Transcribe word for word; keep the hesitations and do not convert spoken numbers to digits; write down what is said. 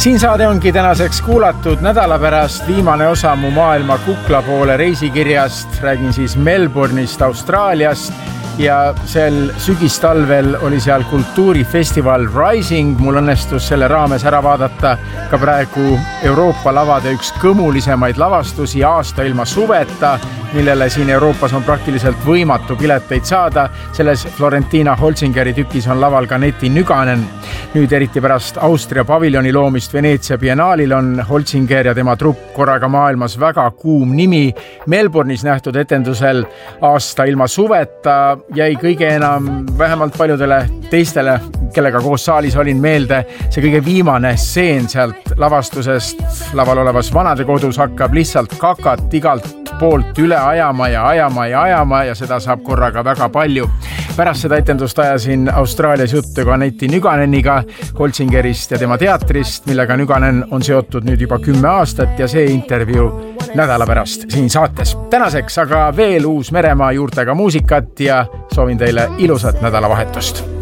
Siin saade ongi tänaseks kuulatud nädala pärast viimane osa mu maailma kukla poole reisikirjast. Räägin siis Melbourne'ist, Austraaliast ja sel sügistalvel oli seal kultuurifestival Rising. Mul õnnestus selle raames ära vaadata ka praegu Euroopa lavade üks kõmulisemaid lavastusi Aasta ilma suveta, millele siin Euroopas on praktiliselt võimatu pileteid saada. Selles Florentina Holzingeri tükis on laval ka Neti Nüganen. Nüüd eriti pärast Austria paviljoni loomist Veneetsia biennaalil on Holzinger ja tema trupp korraga maailmas väga kuum nimi. Melbourne'is nähtud etendusel Aasta ilma suveta jäi kõige enam vähemalt paljudele teistele, kellega koos saalis olin, meelde see kõige viimane stseen sealt lavastusest. Laval olevas vanadekodus hakkab lihtsalt kakat igalt poolt üle ajama ja ajama ja ajama ja seda saab korraga väga palju. Pärast seda etendust ajasin Austraalias juttu ka Neti Nüganeniga Holzingerist ja tema teatrist, millega Nüganen on seotud nüüd juba kümme aastat ja see intervjuu nädala pärast siin saates. Tänaseks aga veel uus Meremaa juurtega muusikat ja soovin teile ilusat nädalavahetust.